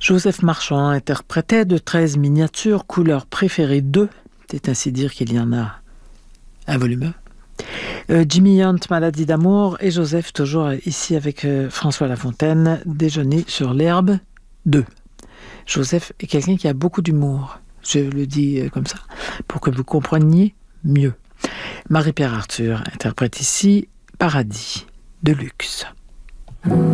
Joseph Marchand interprétait de 13 miniatures, couleur préférée 2. C'est ainsi dire qu'il y en a un volume. Jimmy Hunt, Maladie d'amour, et Joseph, toujours ici avec François Lafontaine, Déjeuner sur l'herbe 2. Joseph est quelqu'un qui a beaucoup d'humour, je le dis comme ça, pour que vous compreniez mieux. Marie-Pierre Arthur interprète ici Paradis de luxe.